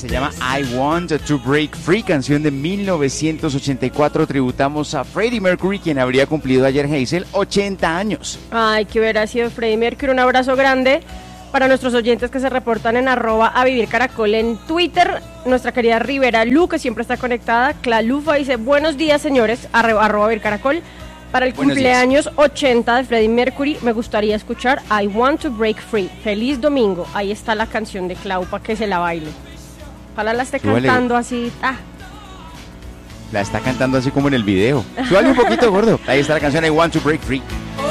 llama I Want to Break Free, canción de 1984. Tributamos a Freddie Mercury, quien habría cumplido ayer, Hazel, 80 años. Ay, que hubiera sido Freddie Mercury. Un abrazo grande para nuestros oyentes que se reportan en @avivircaracol en Twitter. Nuestra querida Rivera Lu, que siempre está conectada. Clalufa dice, buenos días, señores, @avivircaracol. Para el cumpleaños 80 de Freddie Mercury, me gustaría escuchar I Want to Break Free. Feliz domingo. Ahí está la canción de Clau para que se la baile. Ojalá la esté cantando así. La está cantando así como en el video. Súbale un poquito, gordo. Ahí está la canción I Want to Break Free.